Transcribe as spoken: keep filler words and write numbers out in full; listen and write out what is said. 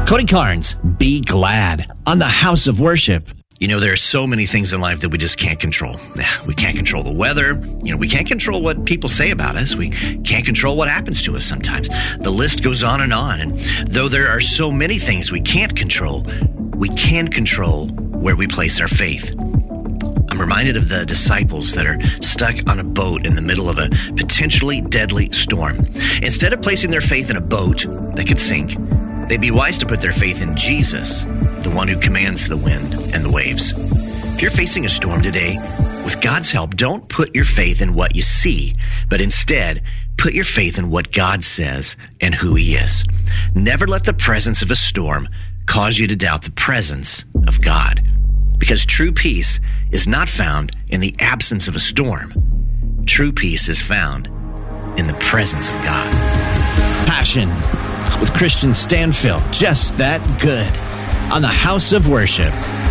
Cody Carnes, Be Glad on the House of Worship. You know, there are so many things in life that we just can't control. We can't control the weather. You know, we can't control what people say about us. We can't control what happens to us sometimes. The list goes on and on. And though there are so many things we can't control, we can control where we place our faith. I'm reminded of the disciples that are stuck on a boat in the middle of a potentially deadly storm. Instead of placing their faith in a boat that could sink, they'd be wise to put their faith in Jesus, the one who commands the wind and the waves. If you're facing a storm today, with God's help, don't put your faith in what you see, but instead, put your faith in what God says and who He is. Never let the presence of a storm cause you to doubt the presence of God, because true peace is not found in the absence of a storm. True peace is found in the presence of God. Passion with Christian Stanfill, just that good on the House of Worship.